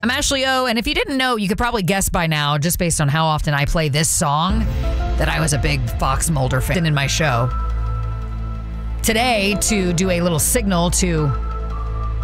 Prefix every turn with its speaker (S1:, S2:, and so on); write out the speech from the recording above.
S1: I'm Ashley O, and if you didn't know, you could probably guess by now, just based on how often I play this song, that I was a big Fox Mulder fan in my show. Today, to do a little signal to